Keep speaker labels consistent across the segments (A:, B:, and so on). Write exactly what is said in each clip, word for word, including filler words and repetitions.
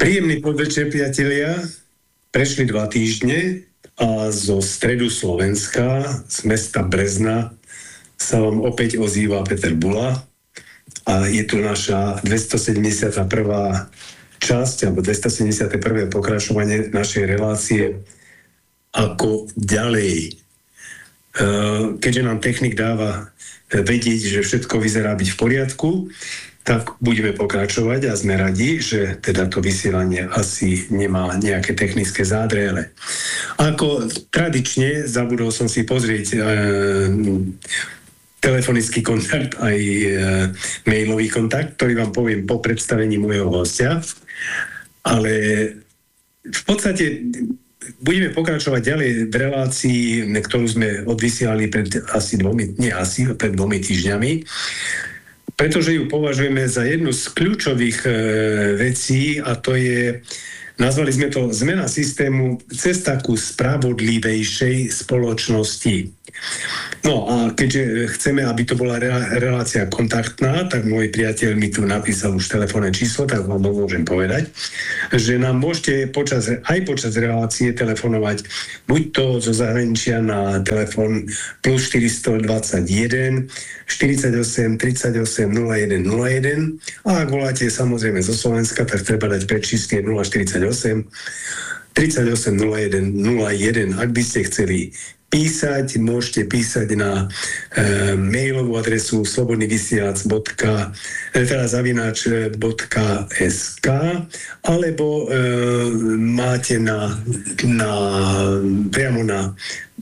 A: Príjemný podvečer, priatelia. Prešli dva týždne a zo stredu Slovenska, z mesta Brezna, sa vám opäť ozýva Peter Bula a je tu naša dvestosedemdesiatjeden. časť, alebo dvestosedemdesiatjeden. pokračovanie našej relácie Ako ďalej. Keďže nám technik dáva vedieť, že všetko vyzerá byť v poriadku, tak budeme pokračovať a sme radi, že teda to vysielanie asi nemá nejaké technické zádrele. Ako tradične, zabudol som si pozrieť e, telefonický kontakt aj e, mailový kontakt, ktorý vám poviem po predstavení môjho hostia, ale v podstate budeme pokračovať ďalej v relácii, ktorú sme odvysielali pred asi dvomi, nie asi, pred dvomi týždňami, pretože ju považujeme za jednu z kľúčových e, vecí a to je, nazvali sme to zmena systému cesta ku spravodlivejšej spoločnosti. No a keďže chceme, aby to bola relácia kontaktná, tak môj priateľ mi tu napísal už telefónne číslo, tak vám môžem povedať, že nám môžete počas, aj počas relácie telefonovať buď to zo zahraničia na telefón plus štyristodvadsaťjeden, štyridsaťosem, tridsaťosem, nula jeden, nula jeden a ak voláte samozrejme zo Slovenska, tak treba dať predčíslie nula štyridsaťosem, tridsaťosem, nula jeden, nula jeden. Ak by ste chceli písať, môžete písať na e, mailovú adresu slobodnyvysielac bodka teda zavináč bodka es ká alebo e, máte na, na priamo na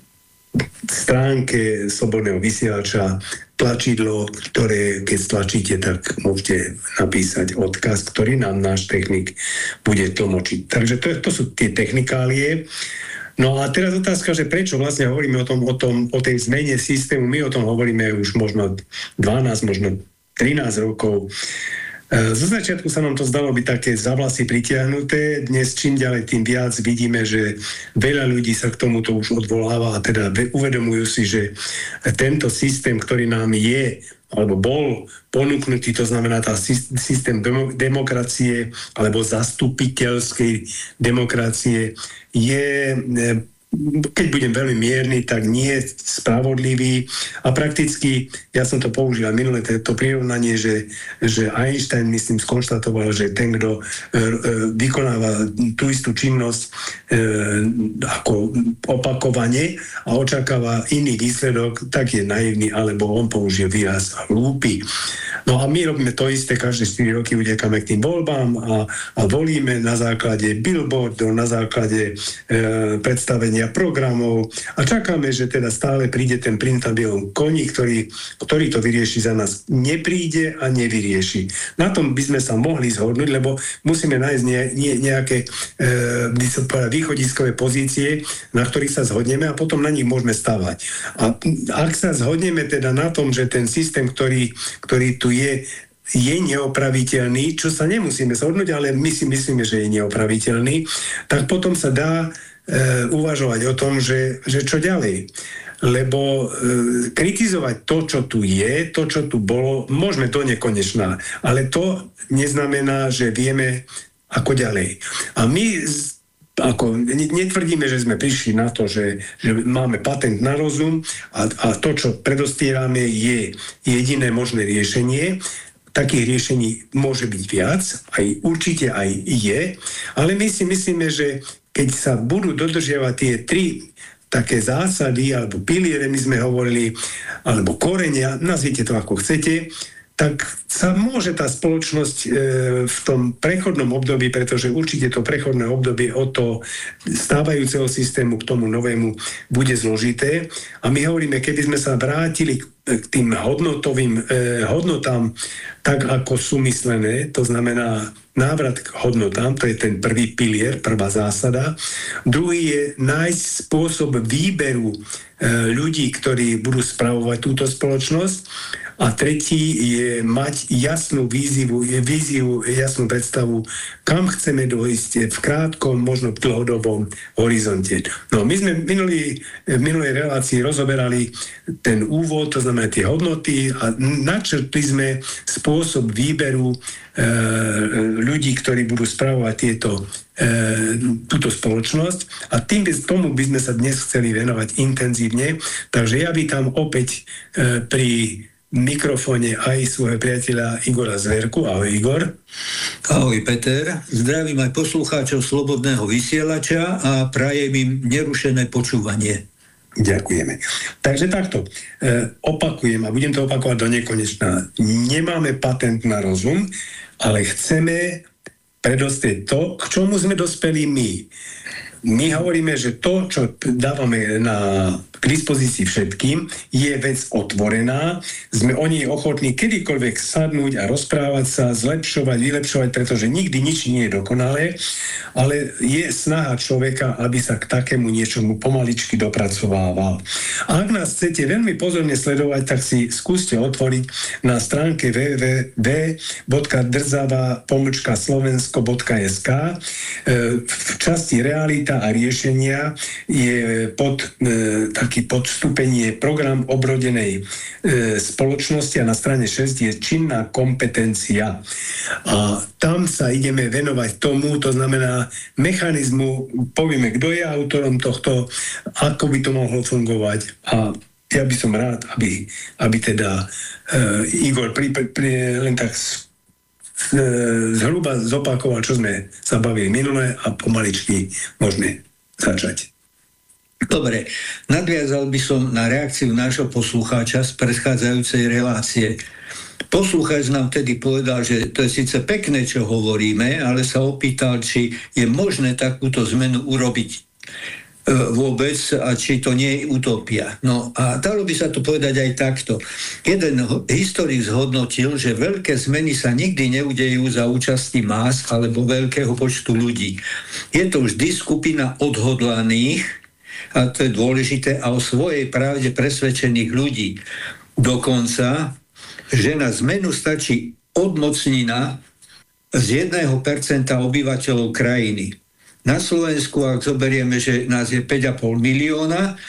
A: stránke Slobodného vysielača tlačidlo, ktoré keď stlačíte, tak môžete napísať odkaz, ktorý nám náš technik bude tlmočiť. Takže to, to sú tie technikálie. No a teraz otázka, že prečo vlastne hovoríme o tom, o tom, o tej zmene systému. My o tom hovoríme už možno dvanásť, možno trinásť rokov. Zo začiatku sa nám to zdalo byť také za vlasy pritiahnuté. Dnes čím ďalej, tým viac vidíme, že veľa ľudí sa k tomuto už odvoláva a teda uvedomujú si, že tento systém, ktorý nám je alebo bol ponúknutý, to znamená tá systém demokracie alebo zastupiteľskej demokracie je, keď budem veľmi mierny, tak nie spravodlivý a prakticky, ja som to použil minulé to prirovnanie, že, že Einstein, myslím, skonštatoval, že ten, kto e, e, vykonáva tú istú činnosť e, ako opakovane a očakáva iný výsledok, tak je naivný, alebo on použije výraz hlúpy. No a my robíme to isté, každé štyri roky utekáme k tým voľbám a, a volíme na základe billboardov, na základe e, predstavenia programov a čakáme, že teda stále príde ten princ na bielom koni, ktorý, ktorý to vyrieši za nás. Nepríde a nevyrieši. Na tom by sme sa mohli zhodnúť, lebo musíme nájsť ne, ne, nejaké e, východiskové pozície, na ktorých sa zhodneme a potom na nich môžeme stavať. A ak sa zhodneme teda na tom, že ten systém, ktorý, ktorý tu je, je neopraviteľný, čo sa nemusíme zhodnúť, ale my si myslíme, že je neopraviteľný, tak potom sa dá e, uvažovať o tom, že, že čo ďalej. Lebo e, kritizovať to, čo tu je, to, čo tu bolo, môžeme do nekonečná, ale to neznamená, že vieme, ako ďalej. A my ako netvrdíme, že sme prišli na to, že, že máme patent na rozum a, a to, čo predostierame, je jediné možné riešenie. Takých riešení môže byť viac, aj určite aj je, ale my si myslíme, že keď sa budú dodržiavať tie tri také zásady, alebo piliere, my sme hovorili, alebo korenia, nazvite to ako chcete, tak sa môže tá spoločnosť e, v tom prechodnom období, pretože určite to prechodné obdobie od toho stávajúceho systému k tomu novému bude zložité. A my hovoríme, keby sme sa vrátili k, k tým hodnotovým e, hodnotám, tak ako sú myslené, to znamená návrat k hodnotám, to je ten prvý pilier, prvá zásada. Druhý je nájsť spôsob výberu e, ľudí, ktorí budú spravovať túto spoločnosť. A tretí je mať jasnú víziu, víziu, jasnú predstavu, kam chceme dojsť v krátkom, možno v dlhodobom horizonte. No, my sme minulý, v minulej relácii rozoberali ten úvod, to znamená tie hodnoty a načrtli sme spôsob výberu e, ľudí, ľudí, ktorí budú spravovať tieto, e, túto spoločnosť a tým bez tomu by sme sa dnes chceli venovať intenzívne. Takže ja vítam opäť e, pri mikrofóne aj svojho priateľa Igora Zverku. Ahoj, Igor.
B: Ahoj, Peter. Zdravím aj poslucháčov Slobodného vysielača a prajem im nerušené počúvanie.
A: Ďakujeme. Takže takto, e, opakujem a budem to opakovať do nekonečna. Nemáme patent na rozum, ale chceme predostrieť to, k čomu sme dospeli my. My hovoríme, že to, čo dávame na, k dispozícii všetkým, je vec otvorená. Sme o nej ochotní kedykoľvek sadnúť a rozprávať sa, zlepšovať, vylepšovať, pretože nikdy nič nie je dokonalé, ale je snaha človeka, aby sa k takému niečomu pomaličky dopracovával. A ak nás chcete veľmi pozorne sledovať, tak si skúste otvoriť na stránke w w w bodka drdzava pomlčka slovensko bodka es ka. V časti realita a riešenia je pod, e, taký podstupenie program obrodenej e, spoločnosti a na strane šesť je činná kompetencia. A tam sa ideme venovať tomu, to znamená mechanizmu, povieme, kto je autorom tohto, ako by to mohlo fungovať. A ja by som rád, aby, aby teda e, Igor pri, pri, pri, len tak zhruba zopakoval, čo sme sa bavili minulé a pomaličky môžeme začať.
B: Dobre, nadviazal by som na reakciu nášho poslucháča z predchádzajúcej relácie. Poslucháč nám tedy povedal, že to je síce pekné, čo hovoríme, ale sa opýtal, či je možné takúto zmenu urobiť vôbec a či to nie je utopia. No a dalo by sa to povedať aj takto. Jeden historik zhodnotil, že veľké zmeny sa nikdy neudejú za účasti más alebo veľkého počtu ľudí. Je to vždy skupina odhodlaných, a to je dôležité, a o svojej pravde presvedčených ľudí. Dokonca, že na zmenu stačí odmocnina z jedného percenta obyvateľov krajiny. Na Slovensku, ak zoberieme, že nás je päť a pol milióna,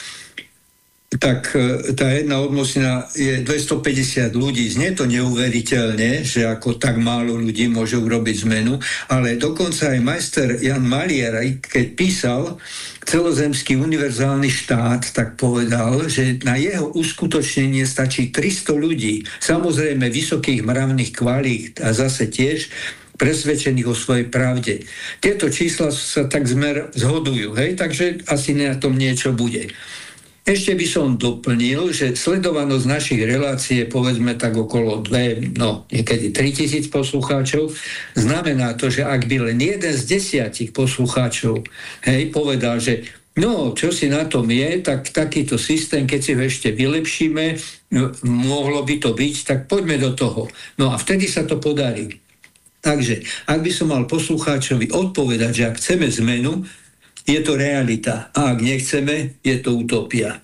B: tak tá jedna odmocnina je dvestopäťdesiat ľudí. Znie to neuveriteľne, že ako tak málo ľudí môže urobiť zmenu, ale dokonca aj majster Jan Malier, keď písal celozemský univerzálny štát, tak povedal, že na jeho uskutočnenie stačí tristo ľudí. Samozrejme vysokých mravných kvalít a zase tiež presvedčených o svojej pravde. Tieto čísla sa tak zmer zhodujú, hej? Takže asi na tom niečo bude. Ešte by som doplnil, že sledovanosť našich relácií je povedzme tak okolo dve, no niekedy tritisíc poslucháčov. Znamená to, že ak by len jeden z desiatich poslucháčov, hej, povedal, že no, čo si na tom je, tak takýto systém, keď si ho ešte vylepšíme, no, mohlo by to byť, tak poďme do toho. No a vtedy sa to podarí. Takže, ak by som mal poslucháčovi odpovedať, že ak chceme zmenu, je to realita. A ak nechceme, je to utopia.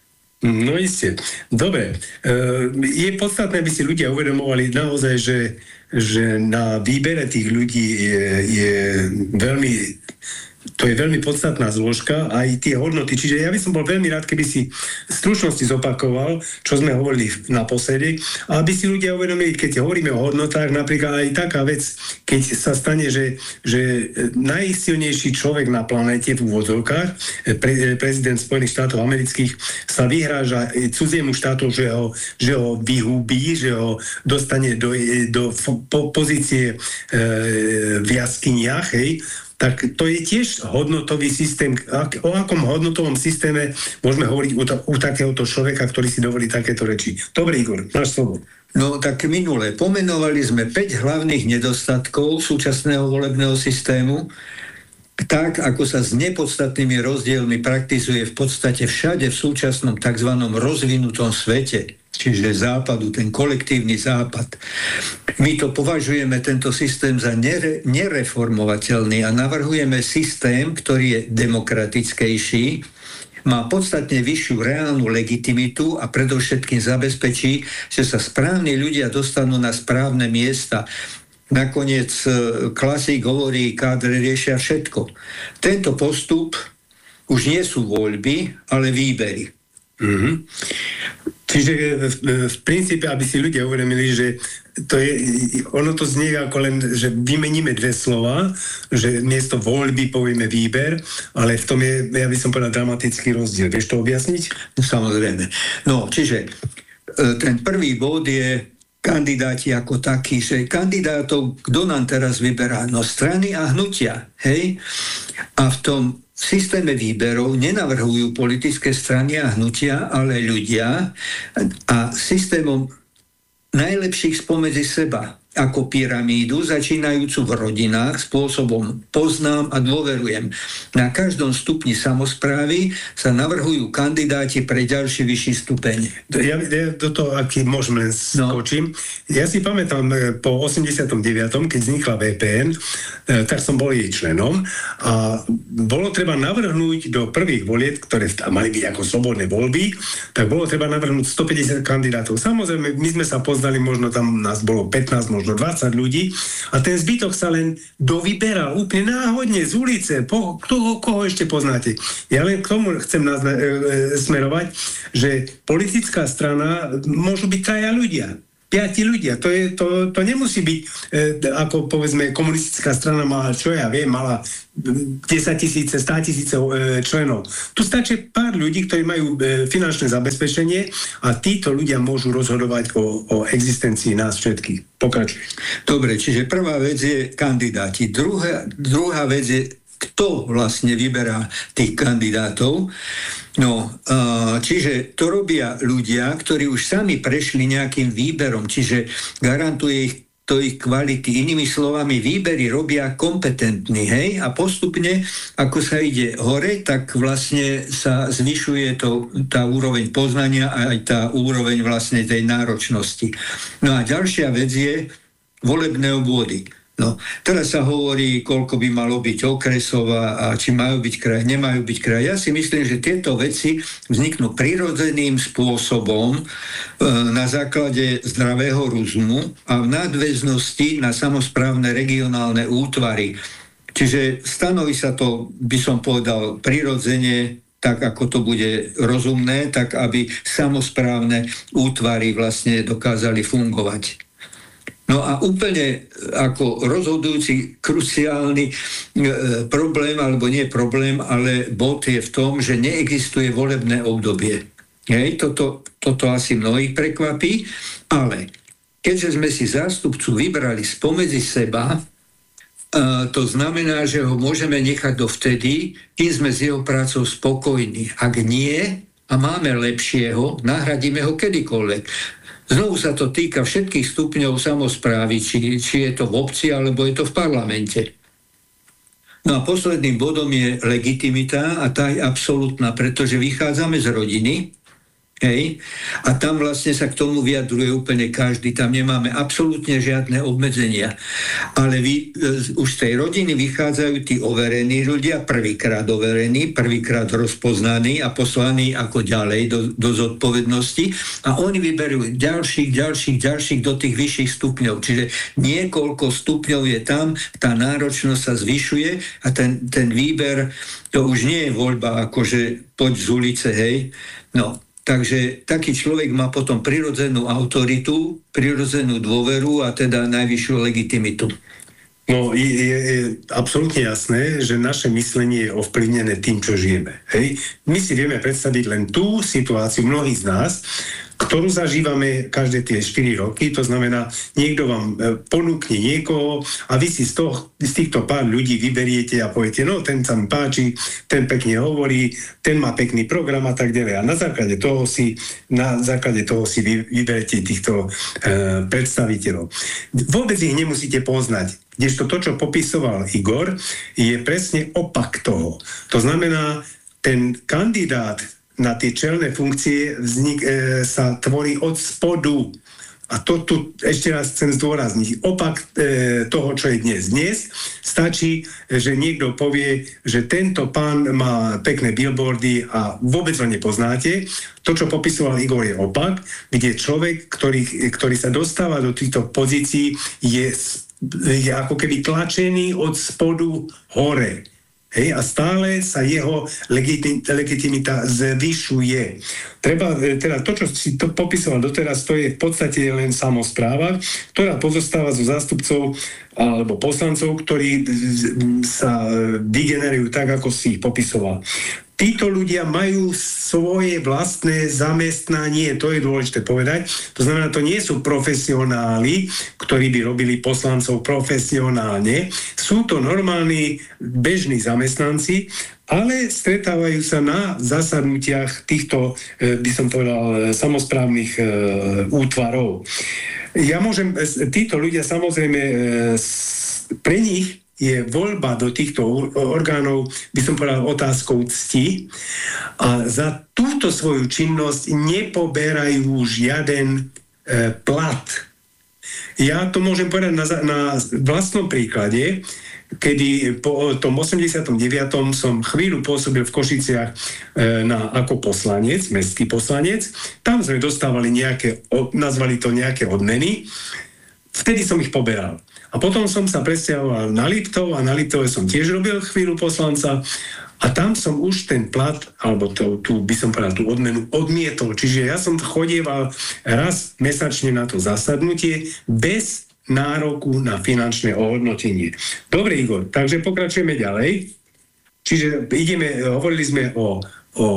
A: No isté. Dobre. Je podstatné, aby si ľudia uvedomovali naozaj, že, že na výbere tých ľudí je, je veľmi... To je veľmi podstatná zložka, aj tie hodnoty. Čiže ja by som bol veľmi rád, keby si v stručnosti zopakoval, čo sme hovorili naposledy, a aby si ľudia uvedomili, keď hovoríme o hodnotách, napríklad aj taká vec, keď sa stane, že, že najsilnejší človek na planéte v úvodzovkách, pre, prezident Spojených štátov amerických, sa vyhráža cudziemu štátu, že ho, že ho vyhubí, že ho dostane do, do po, pozície e, v jaskyniach, hej, tak to je tiež hodnotový systém. O akom hodnotovom systéme môžeme hovoriť u, ta, u takéhoto človeka, ktorý si dovolí takéto reči? Dobre, Igor, máš slovo.
B: No tak minule pomenovali sme päť hlavných nedostatkov súčasného volebného systému, tak ako sa s nepodstatnými rozdielmi praktizuje v podstate všade v súčasnom tzv. Rozvinutom svete, čiže západu, ten kolektívny západ. My to považujeme, tento systém, za nere, nereformovateľný a navrhujeme systém, ktorý je demokratickejší, má podstatne vyššiu reálnu legitimitu a predovšetkým zabezpečí, že sa správni ľudia dostanú na správne miesta. Nakoniec klasík hovorí, kádre riešia všetko. Tento postup už nie sú voľby, ale výbery.
A: Mm-hmm. Čiže v, v princípe, aby si ľudia uvedomili, že to je, ono to znie ako len, že vymeníme dve slova, že miesto voľby povieme výber, ale v tom je, ja by som povedal, dramatický rozdiel. Vieš to objasniť?
B: Samozrejme. No, čiže ten prvý bod je kandidáti ako takí, že kandidátov, kto nám teraz vyberá? No strany a hnutia, hej? A v tom systéme výberov nenavrhujú politické strany a hnutia, ale ľudia a systémom najlepších spomedzi seba, ako pyramídu, začínajúcu v rodinách, spôsobom poznám a dôverujem. Na každom stupni samosprávy sa navrhujú kandidáti pre ďalší vyšší stupeň.
A: Ja, ja do toho, aký môžem len skočím. No. Ja si pamätám, po osemdesiatom deviatom keď vznikla vé pé en, tak som bol jej členom a bolo treba navrhnúť do prvých volieb, ktoré mali byť ako slobodné voľby, tak bolo treba navrhnúť stopäťdesiat kandidátov. Samozrejme, my sme sa poznali, možno tam nás bolo pätnásť, možno dvadsať ľudí a ten zbytok sa len dovyberal úplne náhodne z ulice. Po, kto, koho ešte poznáte? Ja len k tomu chcem nazna- e, e, smerovať, že politická strana môžu byť traja ľudia. Piati ľudia. To, je, to, to nemusí byť, e, ako povedzme, komunistická strana mala, čo ja viem, mala desaťtisíce, státisíce e, členov. Tu stačí pár ľudí, ktorí majú e, finančné zabezpečenie a títo ľudia môžu rozhodovať o, o existencii nás všetkých. Pokračuj.
B: Dobre, čiže prvá vec je kandidáti. Druhá, druhá vec je, kto vlastne vyberá tých kandidátov. No, čiže to robia ľudia, ktorí už sami prešli nejakým výberom, čiže garantuje ich to ich kvality. Inými slovami, výbery robia kompetentní, hej? A postupne, ako sa ide hore, tak vlastne sa zvyšuje to, tá úroveň poznania a aj tá úroveň vlastne tej náročnosti. No a ďalšia vec je volebné obvody. No, teraz sa hovorí, koľko by malo byť okresov a či majú byť kraj, nemajú byť kraj. Ja si myslím, že tieto veci vzniknú prirodzeným spôsobom e, na základe zdravého rozumu a v nadväznosti na samosprávne regionálne útvary. Čiže stanoví sa to, by som povedal, prirodzene, tak ako to bude rozumné, tak aby samosprávne útvary vlastne dokázali fungovať. No a úplne ako rozhodujúci, kruciálny e, problém, alebo nie problém, ale bod je v tom, že neexistuje volebné obdobie. Hej, toto, toto asi mnohých prekvapí, ale keďže sme si zástupcu vybrali spomedzi seba, e, to znamená, že ho môžeme nechať dovtedy, kým sme s jeho prácou spokojní. Ak nie a máme lepšieho, nahradíme ho kedykoľvek. Znovu sa to týka všetkých stupňov samosprávy, či, či je to v obci, alebo je to v parlamente. No a posledným bodom je legitimita a tá je absolútna, pretože vychádzame z rodiny, hej, a tam vlastne sa k tomu vyjadruje úplne každý, tam nemáme absolútne žiadne obmedzenia. Ale vy, už z tej rodiny vychádzajú tí overení ľudia, prvýkrát overení, prvýkrát rozpoznaní a poslaní ako ďalej do, do zodpovednosti a oni vyberú ďalších, ďalších, ďalších do tých vyšších stupňov. Čiže niekoľko stupňov je tam, tá náročnosť sa zvyšuje a ten, ten výber, to už nie je voľba akože poď z ulice, hej, no. Takže taký človek má potom prirodzenú autoritu, prirodzenú dôveru a teda najvyššiu legitimitu.
A: No, je, je, je absolútne jasné, že naše myslenie je ovplyvnené tým, čo žijeme. Hej? My si vieme predstaviť len tú situáciu mnohých z nás, ktorú zažívame každé tie štyri roky, to znamená, niekto vám ponúkne niekoho a vy si z, toho, z týchto pár ľudí vyberiete a poviete, no ten sa mi páči, ten pekne hovorí, ten má pekný program a tak ďalej. A na základe toho si, na základe toho si vy, vyberete týchto e, predstaviteľov. Vôbec ich nemusíte poznať. Kdežto to, čo popisoval Igor, je presne opak toho. To znamená, ten kandidát na tie čelné funkcie vznik, e, sa tvorí od spodu. A to tu ešte raz chcem zdôrazniť. Opak e, toho, čo je dnes. Dnes stačí, že niekto povie, že tento pán má pekné billboardy a vôbec ho nepoznáte. To, čo popisoval Igor, je opak, kde človek, ktorý, ktorý sa dostáva do týchto pozícií, je, je ako keby tlačený od spodu hore. hej, a stále sa jeho legitim, legitimita zvyšuje. Treba, teda to, čo si to popisoval doteraz, to je v podstate len samospráva, ktorá pozostáva zo zástupcov alebo poslancov, ktorí sa vygenerujú tak, ako si ich popisoval. Títo ľudia majú svoje vlastné zamestnanie, to je dôležité povedať. To znamená, to nie sú profesionáli, ktorí by robili poslancov profesionálne. Sú to normálni bežní zamestnanci, ale stretávajú sa na zasadnutiach týchto, by som povedal, samosprávnych útvarov. Ja môžem, títo ľudia samozrejme, pre nich je voľba do týchto orgánov, by som povedal, otázkou cti a za túto svoju činnosť nepoberajú žiaden e, plat. Ja to môžem povedať na, na vlastnom príklade, kedy po tom osemdesiatom deviatom som chvíľu pôsobil v Košiciach e, na, ako poslanec, mestský poslanec. Tam sme dostávali nejaké, nazvali to nejaké odmeny. Vtedy som ich poberal. A potom som sa presťahoval na Liptov a na Liptove som tiež robil chvíľu poslanca a tam som už ten plat, alebo to, tu by som povedal, tú odmenu odmietol. Čiže ja som chodieval raz mesačne na to zasadnutie bez nároku na finančné ohodnotenie. Dobre, Igor, takže pokračujeme ďalej. Čiže ideme, hovorili sme o, o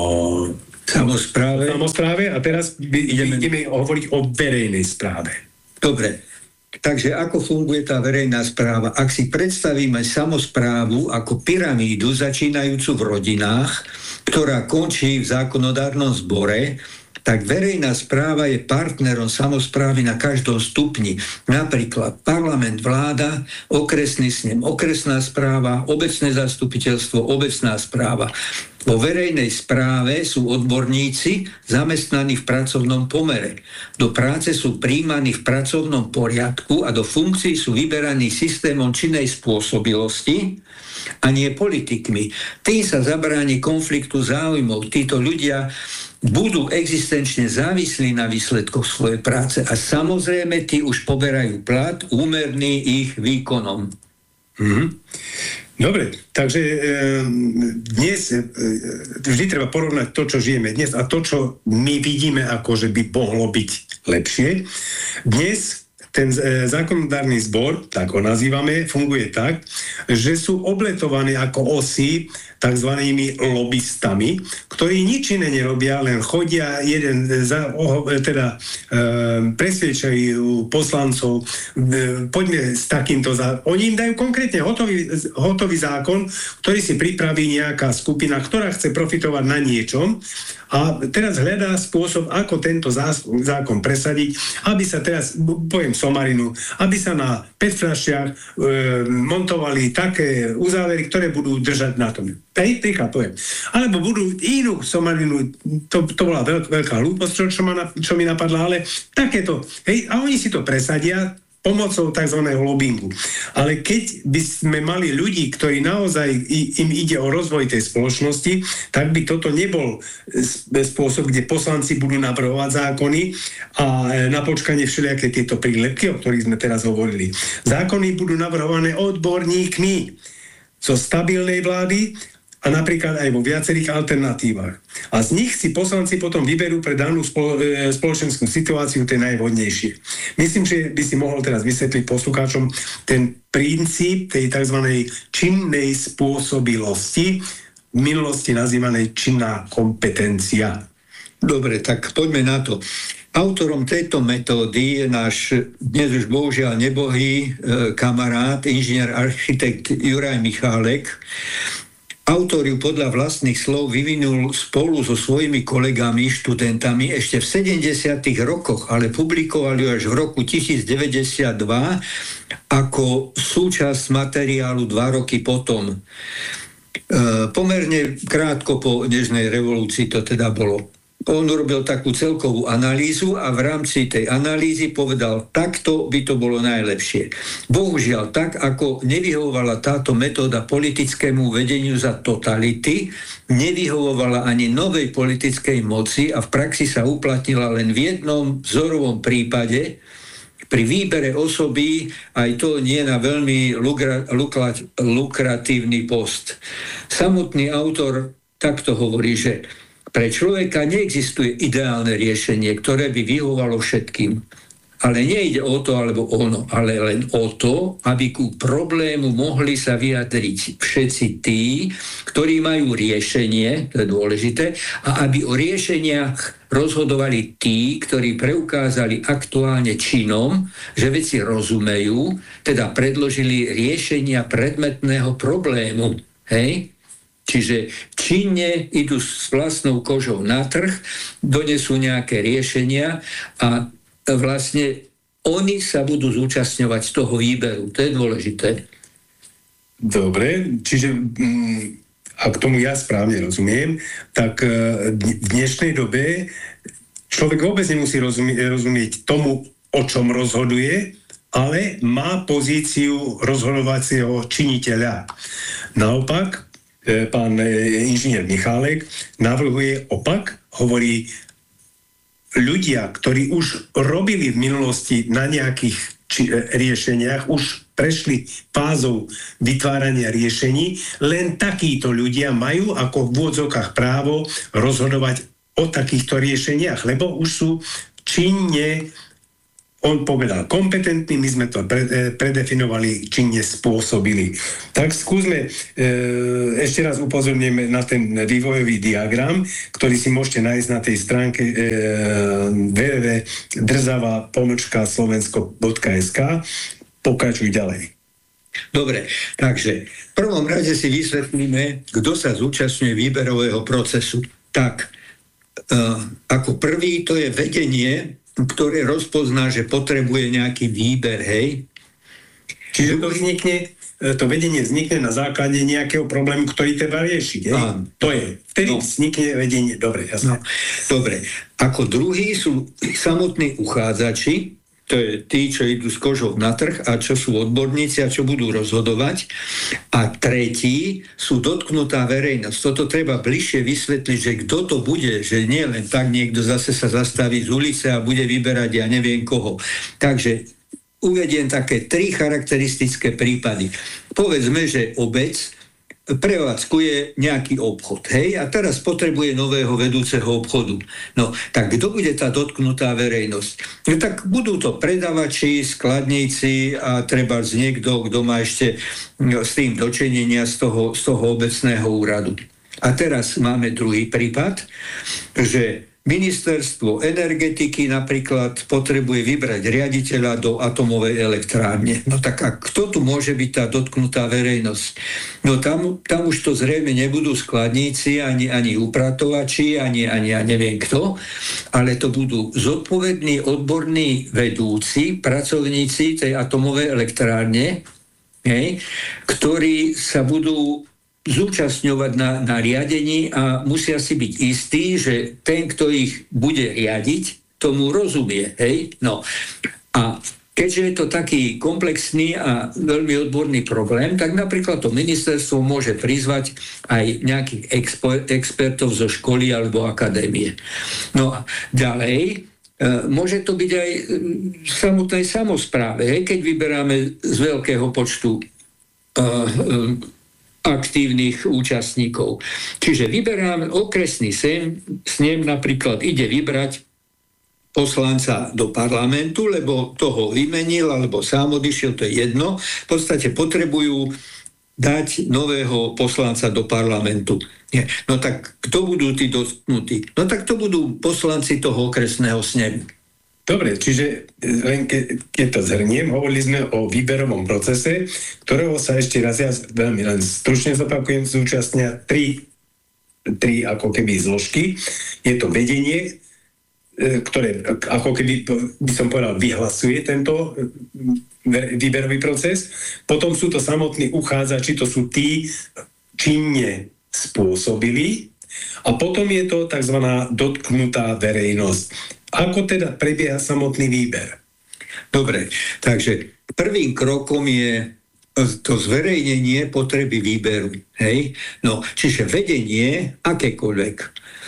B: samospráve.
A: samospráve a teraz ideme, ideme hovoriť o verejnej správe.
B: Dobre. Takže ako funguje tá verejná správa? Ak si predstavíme samosprávu ako pyramídu začínajúcu v rodinách, ktorá končí v zákonodárnom zbore, tak verejná správa je partnerom samosprávy na každom stupni. Napríklad parlament, vláda, okresný snem, okresná správa, obecné zastupiteľstvo, obecná správa. Vo verejnej správe sú odborníci zamestnaní v pracovnom pomere. Do práce sú prijímaní v pracovnom poriadku a do funkcií sú vyberaní systémom činnej spôsobilosti a nie politikmi. Tým sa zabráni konfliktu záujmov. Títo ľudia budú existenčne závislí na výsledkoch svojej práce a samozrejme tí už poberajú plat úmerný ich výkonom.
A: Mhm. Dobre, takže e, dnes e, vždy treba porovnať to, čo žijeme dnes a to, čo my vidíme, ako že by mohlo byť lepšie. Dnes ten e, zákonodárny zbor, tak ho nazývame, funguje tak, že sú obletované ako osy takzvanými lobistami, ktorí nič iné nerobia, len chodia jeden za, oh, teda e, presviečajú poslancov, e, poďme s takýmto za... Oni im dajú konkrétne hotový, hotový zákon, ktorý si pripraví nejaká skupina, ktorá chce profitovať na niečom a teraz hľadá spôsob, ako tento zákon presadiť, aby sa teraz, poviem somarinu, aby sa na petfľašiach e, montovali také uzávery, ktoré budú držať na tom. Hej, príklad poviem. Alebo budú inú somarinu, to, to bola veľk, veľká hlúposť, čo, čo, ma, čo mi napadla, ale takéto. Hej, a oni si to presadia pomocou tzv. Lobbingu. Ale keď by sme mali ľudí, ktorí naozaj im ide o rozvoj tej spoločnosti, tak by toto nebol spôsob, kde poslanci budú navrhovať zákony a na počkanie všelijaké tieto prílepky, o ktorých sme teraz hovorili. Zákony budú navrhované odborníkmi zo stabilnej vlády a napríklad aj vo viacerých alternatívach. A z nich si poslanci potom vyberú pre danú spolo- spoločenskú situáciu tie najvhodnejšie. Myslím, že by si mohol teraz vysvetliť poslucháčom ten princíp tej tzv. Činnej spôsobilosti, v minulosti nazývanej činná kompetencia.
B: Dobre, tak poďme na to. Autorom tejto metódy je náš dnes už bohužiaľ nebohý e, kamarát, inžinier architekt Juraj Michálek. Autor ju podľa vlastných slov vyvinul spolu so svojimi kolegami, študentami ešte v sedemdesiatych rokoch, ale publikoval ju až v roku tisícdeväťdesiatdva ako súčasť materiálu dva roky potom. E, pomerne krátko po nežnej revolúcii to teda bolo. On urobil takú celkovú analýzu a v rámci tej analýzy povedal, takto by to bolo najlepšie. Bohužiaľ, tak ako nevyhovovala táto metóda politickému vedeniu za totality, nevyhovovala ani novej politickej moci a v praxi sa uplatnila len v jednom vzorovom prípade, pri výbere osoby aj to nie na veľmi lukra, lukra, lukratívny post. Samotný autor takto hovorí, že pre človeka neexistuje ideálne riešenie, ktoré by vyhovalo všetkým. Ale nejde o to alebo ono, ale len o to, aby ku problému mohli sa vyjadriť všetci tí, ktorí majú riešenie, to je dôležité, a aby o riešeniach rozhodovali tí, ktorí preukázali aktuálne činom, že veci rozumejú, teda predložili riešenia predmetného problému. Hej? Čiže činne idú s vlastnou kožou na trh, donesú nejaké riešenia a vlastne oni sa budú zúčastňovať z toho výberu. To je dôležité.
A: Dobre, čiže ak tomu ja správne rozumiem, tak v dnešnej dobe človek vôbec nemusí rozumieť, rozumieť tomu, o čom rozhoduje, ale má pozíciu rozhodovacieho činiteľa. Naopak, pán inžinier Michálek navrhuje opak, hovorí, ľudia, ktorí už robili v minulosti na nejakých či, e, riešeniach, už prešli fázou vytvárania riešení, len takíto ľudia majú ako v úvodzovkách právo rozhodovať o takýchto riešeniach, lebo už sú činne, on povedal, kompetentní, my sme to pre, predefinovali, činne spôsobili. Tak skúsme, e, ešte raz upozorníme na ten vývojový diagram, ktorý si môžete nájsť na tej stránke e, w w w bodka drzava pomočka slovensko bodka es ka. Pokračuj ďalej.
B: Dobre, takže v prvom rade si vysvetlíme, kto sa zúčastňuje výberového procesu. Tak, e, ako prvý to je vedenie, ktoré rozpozná, že potrebuje nejaký výber, hej.
A: Čiže to vznikne, to vedenie vznikne na základe nejakého problému, ktorý treba riešiť, hej.
B: Á,
A: to je, vtedy no. vznikne vedenie, dobre, jasné.
B: No. Dobre, ako druhý sú samotní uchádzači, to je tí, čo idú s kožou na trh a čo sú odborníci a čo budú rozhodovať. A tretí sú dotknutá verejnosť. Toto treba bližšie vysvetliť, že kto to bude, že nie len tak niekto zase sa zastaví z ulice a bude vyberať ja neviem koho. Takže uvediem také tri charakteristické prípady. Povedzme, že obec prevádzkuje nejaký obchod, hej, a teraz potrebuje nového vedúceho obchodu. No, tak kto bude tá dotknutá verejnosť? No, tak budú to predavači, skladníci a treba z niekto, kto má ešte no, s tým dočinenia z toho, z toho obecného úradu. A teraz máme druhý prípad, že Ministerstvo energetiky napríklad potrebuje vybrať riaditeľa do atomovej elektrárne. No tak a kto tu môže byť tá dotknutá verejnosť? No tam, tam už to zrejme nebudú skladníci, ani, ani upratovači, ani, ani ja neviem kto, ale to budú zodpovední odborní vedúci, pracovníci tej atomovej elektrárne, hej, ktorí sa budú zúčastňovať na, na riadení a musia si byť istí, že ten, kto ich bude riadiť, tomu rozumie. Hej? No. A keďže je to taký komplexný a veľmi odborný problém, tak napríklad to ministerstvo môže prizvať aj nejakých expo- expertov zo školy alebo akadémie. No a ďalej, e, môže to byť aj v samotnej samospráve, hej? Keď vyberáme z veľkého počtu e, e, aktívnych účastníkov. Čiže vyberám okresný sem, snem napríklad ide vybrať poslanca do parlamentu, lebo toho vymenil, alebo sám odišiel, to je jedno. V podstate potrebujú dať nového poslanca do parlamentu. Nie. No tak kto budú tí dotknutí? No tak to budú poslanci toho okresného snemu.
A: Dobre, čiže len ke, keď to zhrniem, hovorili sme o výberovom procese, ktorého sa ešte raz ja veľmi len stručne zopakujem, zúčastnia tri, tri ako keby zložky. Je to vedenie, ktoré ako keby, by som povedal, vyhlasuje tento výberový proces. Potom sú to samotní uchádzači, to sú tí činne spôsobili. A potom je to tzv. Dotknutá verejnosť. Ako teda prebieha samotný výber?
B: Dobre, takže prvým krokom je to zverejnenie potreby výberu. Hej? No, čiže vedenie akékoľvek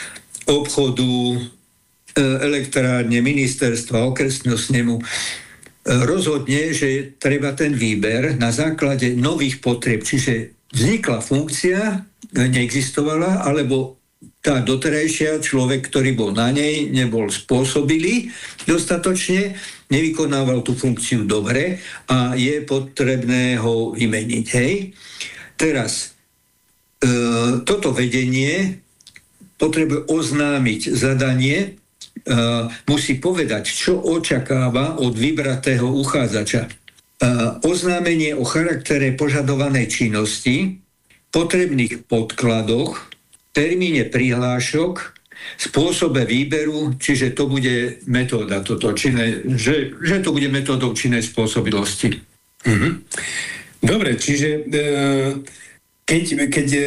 B: obchodu, elektrárne, ministerstva, okresného snemu rozhodne, že treba ten výber na základe nových potrieb, čiže vznikla funkcia, neexistovala, alebo tá doterajšia, človek, ktorý bol na nej, nebol spôsobilý dostatočne, nevykonával tú funkciu dobre a je potrebné ho vymeniť. Hej? Teraz, e, toto vedenie potrebuje oznámiť zadanie, e, musí povedať, čo očakáva od vybratého uchádzača. E, oznámenie o charaktere požadovanej činnosti, potrebných podkladoch, termíne prihlášok, spôsobe výberu, čiže to bude metóda toto, činné, že, že to bude metódou činnej spôsobilosti.
A: Mm-hmm. Dobre, čiže e, keď, keď e,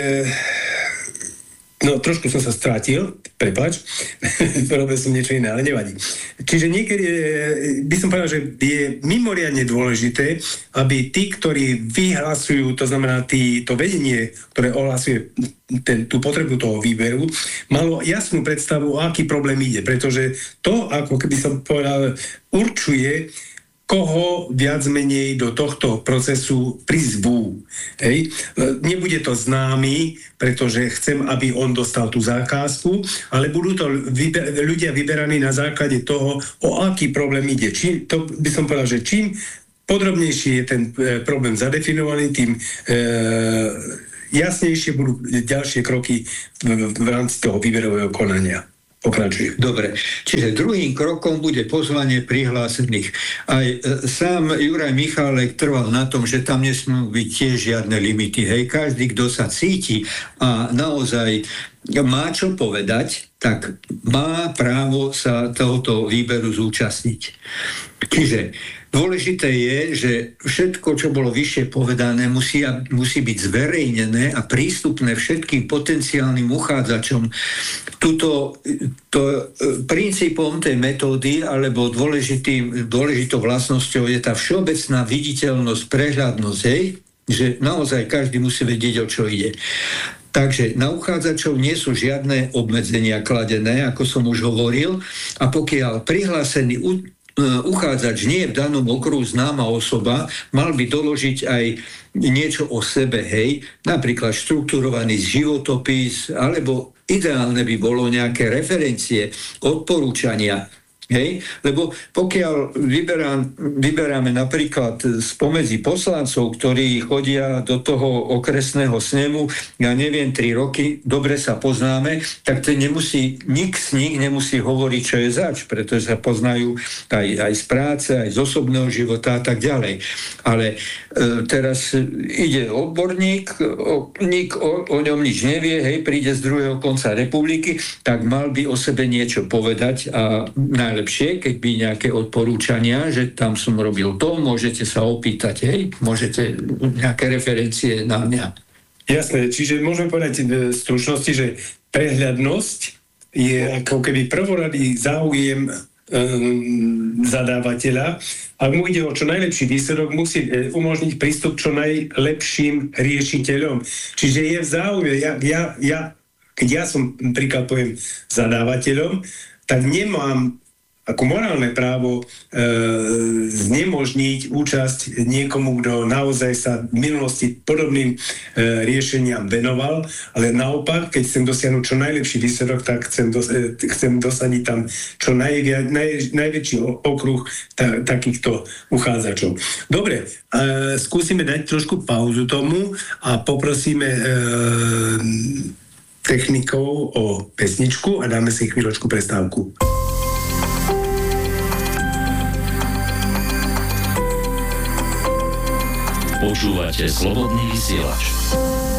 A: no trošku som sa strátil, prepáč, robil som niečo iné, ale nevadí. Čiže niekedy e, by som povedal, že je mimoriadne dôležité, aby tí, ktorí vyhlasujú, to znamená tí, to vedenie, ktoré ohlasuje ten, tú potrebu toho výberu, malo jasnú predstavu, o aký problém ide, pretože to, ako keby som povedal, určuje, koho viac menej do tohto procesu prizvú. Hej. Nebude to známy, pretože chcem, aby on dostal tú zákazku, ale budú to vyber- ľudia vyberaní na základe toho, o aký problém ide. Čím, to by som povedal, že čím podrobnejšie je ten e, problém zadefinovaný, tým e, jasnejšie budú ďalšie kroky v, v rámci toho výberového konania. Pokračujem.
B: Dobre, čiže druhým krokom bude pozvanie prihlásených. Aj e, sám Juraj Michálek trval na tom, že tam nesmú byť tiež žiadne limity. Hej, každý, kto sa cíti a naozaj má čo povedať, tak má právo sa tohoto výberu zúčastniť. Čiže dôležité je, že všetko, čo bolo vyššie povedané, musí, musí byť zverejnené a prístupné všetkým potenciálnym uchádzačom. Tuto to, princípom tej metódy alebo dôležitým, dôležitou vlastnosťou je tá všeobecná viditeľnosť, prehľadnosť, hej? Že naozaj každý musí vedieť, o čo ide. Takže na uchádzačov nie sú žiadne obmedzenia kladené, ako som už hovoril, a pokiaľ prihlásený u, uchádzač nie je v danom okruhu známa osoba, mal by doložiť aj niečo o sebe, hej, napríklad štrukturovaný životopis, alebo ideálne by bolo nejaké referencie, odporúčania. Hej? Lebo pokiaľ vyberám, vyberáme napríklad spomedzi poslancov, ktorí chodia do toho okresného snemu, ja neviem, tri roky, dobre sa poznáme, tak ten nemusí, nik z nich nemusí hovoriť, čo je zač, pretože sa poznajú aj, aj z práce, aj z osobného života a tak ďalej. Ale e, teraz ide odborník, o, nik o, o ňom nič nevie, hej, príde z druhého konca republiky, tak mal by o sebe niečo povedať a najlepšie lepšie, keď by nejaké odporúčania, že tam som robil to, môžete sa opýtať, hej, môžete nejaké referencie na mňa.
A: Jasné, čiže môžeme povedať v stručnosti, že prehľadnosť je ako keby prvoradý záujem um, zadávateľa. Ak mu ide o čo najlepší výsledok, musí umožniť prístup čo najlepším riešiteľom. Čiže je v záujme, ja, ja, ja, keď ja som príklad poviem zadávateľom, tak nemám ako morálne právo e, znemožniť účasť niekomu, kto naozaj sa v minulosti podobným e, riešeniam venoval, ale naopak, keď chcem dosiahnuť čo najlepší výsledok, tak chcem, dos- e, chcem dosaniť tam čo najvia- naj- najväčší okruh ta- takýchto uchádzačov. Dobre, e, skúsime dať trošku pauzu tomu a poprosíme e, technikov o pesničku a dáme si chvíľočku prestávku.
C: Počúvate Slobodný vysielač.